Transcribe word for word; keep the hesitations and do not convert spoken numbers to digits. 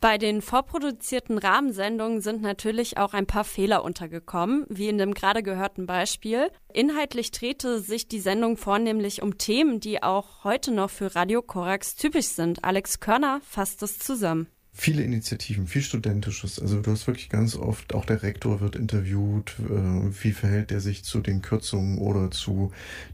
Bei den vorproduzierten Rahmensendungen sind natürlich auch ein paar Fehler untergekommen, wie in dem gerade gehörten Beispiel. Inhaltlich drehte sich die Sendung vornehmlich um Themen, die auch heute noch für Radio Korax typisch sind. Alex Körner fasst es zusammen. Viele Initiativen, viel Studentisches. Also du hast wirklich ganz oft, auch der Rektor wird interviewt, wie verhält er sich zu den Kürzungen oder zu